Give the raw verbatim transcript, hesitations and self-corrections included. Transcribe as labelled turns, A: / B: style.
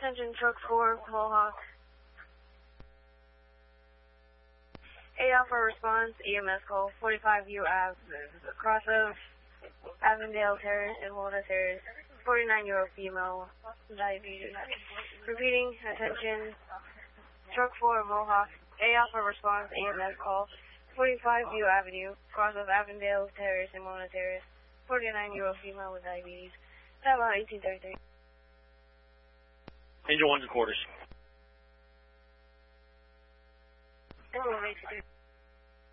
A: Attention, truck four, Mohawk. eight Alpha response, E M S call, forty-five U Ave, cross of Avondale Terrace and Walnut Terrace, forty-nine-year-old female, diabetes. Repeating, attention, truck four, Mohawk, eight Alpha response, E M S call, forty-five View Avenue, cross of Avondale Terrace and Walnut Terrace, forty-nine-year-old female with diabetes. Time out eighteen thirty-three.
B: Angel one to quarters.
A: Angel one to quarters.